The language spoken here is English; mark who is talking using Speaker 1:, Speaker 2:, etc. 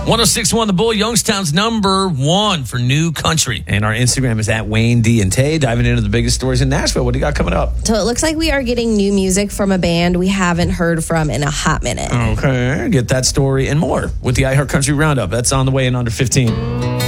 Speaker 1: 106.1 The Bull, Youngstown's number one for new country. And our Instagram is at Wayne D and Tay. Diving into the biggest stories in Nashville. What do you got coming up?
Speaker 2: So it looks like we are getting new music from a band we haven't heard from in a hot minute.
Speaker 1: Okay, get that story and more with the iHeart Country Roundup. That's on the way in under 15.